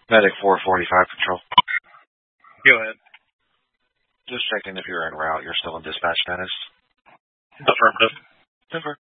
Medic 445 Patrol. Go ahead. Just checking if you're en route. You're still in dispatch status. Affirmative. Denver.